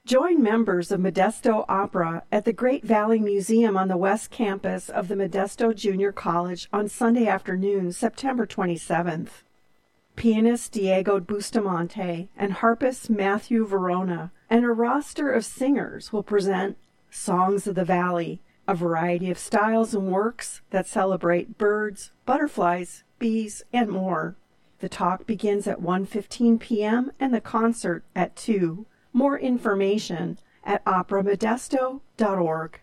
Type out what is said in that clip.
Join members of Modesto Opera at the Great Valley Museum on the West Campus of the Modesto Junior College on Sunday afternoon, September 27th. Pianist Diego Bustamante and harpist Matthew Verona and a roster of singers will present Songs of the Valley, a variety of styles and works that celebrate birds, butterflies, bees, and more. The talk begins at 1:15 p.m. and the concert at 2. More information at operamodesto.org.